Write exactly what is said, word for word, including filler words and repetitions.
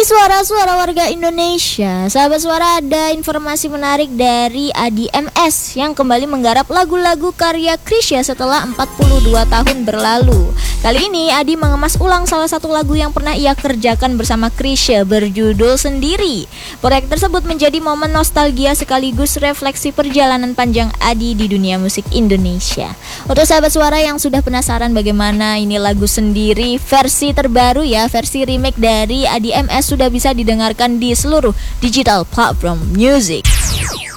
suara-suara warga Indonesia, sahabat suara, ada informasi menarik dari Adi M S yang kembali menggarap lagu-lagu karya Chrisye setelah empat puluh dua tahun berlalu. Kali ini Adi mengemas ulang salah satu lagu yang pernah ia kerjakan bersama Chrisye berjudul Sendiri. Proyek tersebut menjadi momen nostalgia sekaligus refleksi perjalanan panjang Adi di dunia musik Indonesia. Untuk sahabat suara yang sudah penasaran bagaimana ini lagu Sendiri versi terbaru ya, versi remake dari Adi M S sudah bisa didengarkan di seluruh digital platform music.